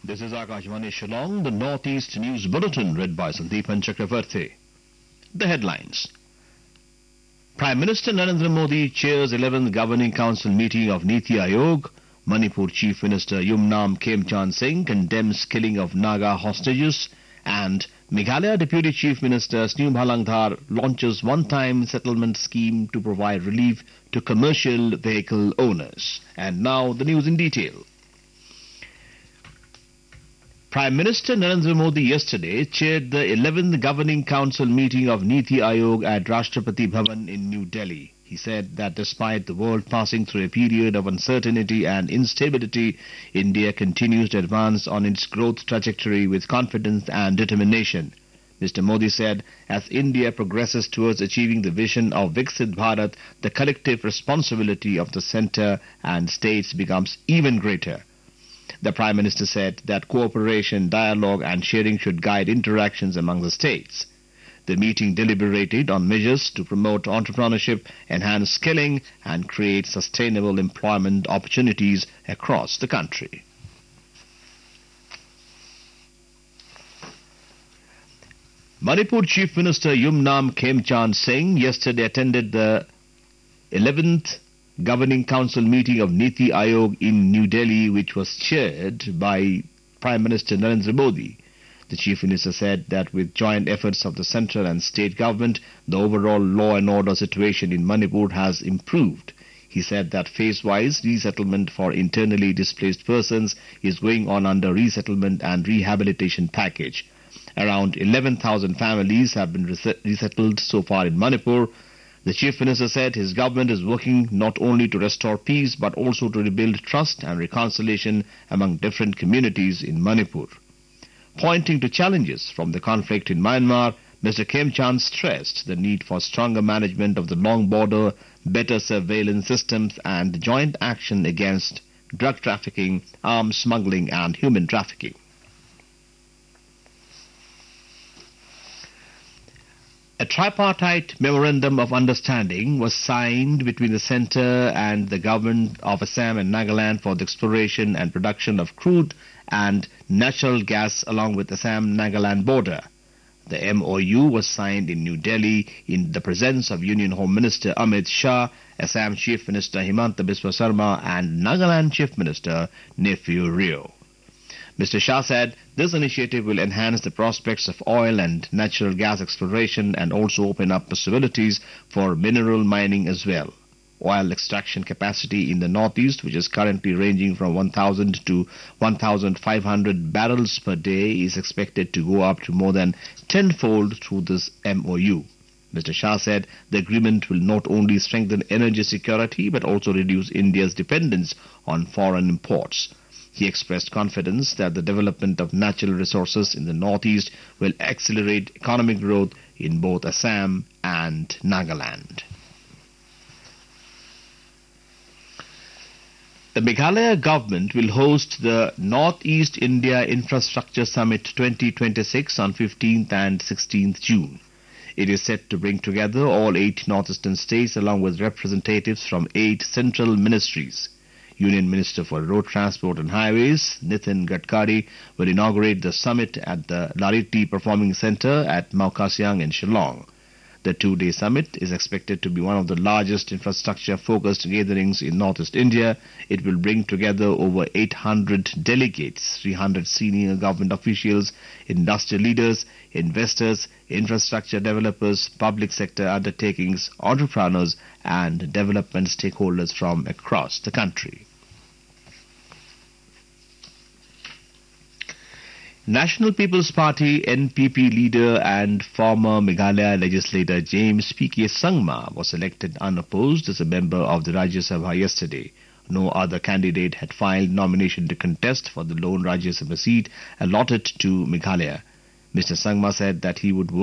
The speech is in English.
This is Akashvani Shillong, the Northeast News Bulletin read by Sandeepan Chakravarti. The headlines. Prime Minister Narendra Modi chairs 11th Governing Council meeting of Niti Aayog. Manipur Chief Minister Yumnam Khemchand Singh condemns killing of Naga hostages. And Meghalaya Deputy Chief Minister Snew Bhalangdhar launches one-time settlement scheme to provide relief to commercial vehicle owners. And now the news in detail. Prime Minister Narendra Modi yesterday chaired the 11th Governing Council meeting of Niti Aayog at Rashtrapati Bhavan in New Delhi. He said that despite the world passing through a period of uncertainty and instability, India continues to advance on its growth trajectory with confidence and determination. Mr. Modi said, as India progresses towards achieving the vision of Viksit Bharat, the collective responsibility of the centre and states becomes even greater. The Prime Minister said that cooperation, dialogue and sharing should guide interactions among the states. The meeting deliberated on measures to promote entrepreneurship, enhance skilling and create sustainable employment opportunities across the country. Manipur Chief Minister Yumnam Khemchand Singh yesterday attended the 11th Governing Council meeting of Niti Aayog in New Delhi, which was chaired by Prime Minister Narendra Modi. The Chief Minister said that with joint efforts of the central and state government, the overall law and order situation in Manipur has improved. He said that phase-wise resettlement for internally displaced persons is going on under resettlement and rehabilitation package. Around 11,000 families have been resettled so far in Manipur. The Chief Minister said his government is working not only to restore peace but also to rebuild trust and reconciliation among different communities in Manipur. Pointing to challenges from the conflict in Myanmar, Mr. Khemchand stressed the need for stronger management of the long border, better surveillance systems and joint action against drug trafficking, arms smuggling and human trafficking. A tripartite memorandum of understanding was signed between the centre and the government of Assam and Nagaland for the exploration and production of crude and natural gas along with Assam-Nagaland border. The MOU was signed in New Delhi in the presence of Union Home Minister Amit Shah, Assam Chief Minister Himanta Biswa Sarma and Nagaland Chief Minister Neiphiu Rio. Mr. Shah said this initiative will enhance the prospects of oil and natural gas exploration and also open up possibilities for mineral mining as well. Oil extraction capacity in the northeast, which is currently ranging from 1,000 to 1,500 barrels per day, is expected to go up to more than tenfold through this MOU. Mr. Shah said the agreement will not only strengthen energy security but also reduce India's dependence on foreign imports. He expressed confidence that the development of natural resources in the northeast will accelerate economic growth in both Assam and Nagaland. The Meghalaya government will host the Northeast India Infrastructure Summit 2026 on 15th and 16th June. It is set to bring together all 8 northeastern states along with representatives from 8 central ministries. Union Minister for Road Transport and Highways, Nitin Gadkari, will inaugurate the summit at the Lariti Performing Centre at Maukasiang in Shillong. The 2-day summit is expected to be one of the largest infrastructure-focused gatherings in Northeast India. It will bring together over 800 delegates, 300 senior government officials, industrial leaders, investors, infrastructure developers, public sector undertakings, entrepreneurs and development stakeholders from across the country. National People's Party NPP leader and former Meghalaya legislator James P.K. Sangma was elected unopposed as a member of the Rajya Sabha yesterday. No other candidate had filed nomination to contest for the lone Rajya Sabha seat allotted to Meghalaya. Mr. Sangma said that he would work